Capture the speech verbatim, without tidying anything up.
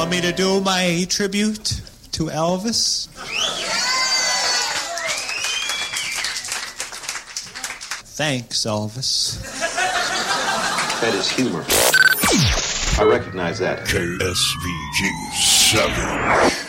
want me to do my tribute to Elvis? Thanks, Elvis. That is humor. I recognize that. K S V G seven.